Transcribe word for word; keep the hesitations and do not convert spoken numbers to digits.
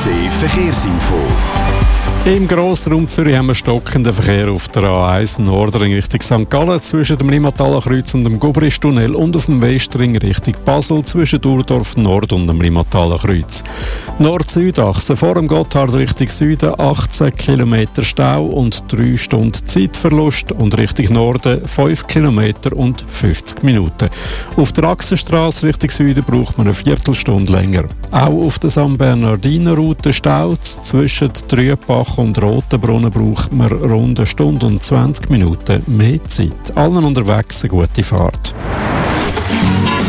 C Verkehrsinfo. Im Grossraum Zürich haben wir stockenden Verkehr auf der A eins Nordring Richtung Sankt Gallen zwischen dem Limmathaler Kreuz und dem Gubristunnel und auf dem Westring Richtung Basel zwischen Urdorf Nord und dem Limmathaler Kreuz. Nord-Süd-Achse vor dem Gotthard Richtung Süden achtzehn Kilometer Stau und drei Stunden Zeitverlust und Richtung Norden fünf Kilometer und fünfzig Minuten. Auf der Achsenstrasse Richtung Süden braucht man eine Viertelstunde länger. Auch auf der San Bernardiner Route staut zwischen Trübach und Rotenbrunnen braucht man rund eine Stunde und zwanzig Minuten mehr Zeit. Allen unterwegs eine gute Fahrt.